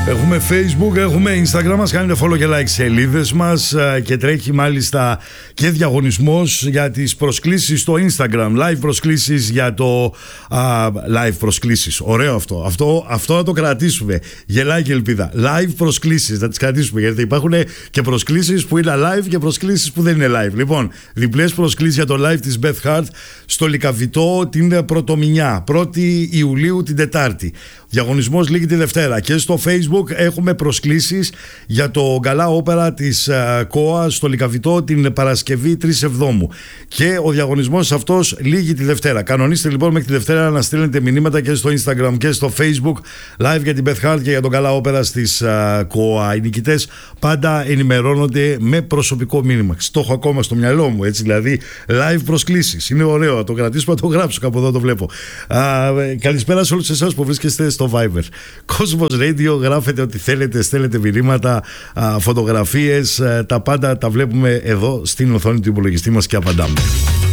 Έχουμε Facebook, έχουμε Instagram, μας κάνετε follow και like σελίδες μας και τρέχει μάλιστα και διαγωνισμός για τις προσκλήσεις στο Instagram. Live προσκλήσεις για το live προσκλήσεις. Ωραίο αυτό να το κρατήσουμε. Γελάει και ελπίδα. Live προσκλήσεις, να τις κρατήσουμε, γιατί υπάρχουν και προσκλήσεις που είναι live και προσκλήσεις που δεν είναι live. Λοιπόν, διπλές προσκλήσεις για το live της Beth Hart στο Λυκαβητό την Πρωτομηνιά, 1η Ιουλίου την Τετάρτη. Διαγωνισμός λήγει τη Δευτέρα και στο Facebook έχουμε προσκλήσεις για το γκαλά όπερα της ΚΟΑ στο Λυκαβητό την Παρασκευή 3 Εβδόμου. Και ο διαγωνισμός αυτός λήγει τη Δευτέρα. Κανονίστε λοιπόν μέχρι τη Δευτέρα να στέλνετε μηνύματα και στο Instagram και στο Facebook live για την Beth Hart και για τον γκαλά όπερα της ΚΟΑ. Οι νικητές πάντα ενημερώνονται με προσωπικό μήνυμα. Το έχω ακόμα στο μυαλό μου, έτσι, δηλαδή live προσκλήσεις. Είναι ωραίο, να το κρατήσουμε, να το γράψω κάπου εδώ, το βλέπω. Καλησπέρα σε όλους εσάς που βρίσκεστε στο Viber. Cosmos Radio, γράφετε ό,τι θέλετε, στέλνετε μηνύματα, φωτογραφίες, τα πάντα τα βλέπουμε εδώ στην οθόνη του υπολογιστή μας και απαντάμε.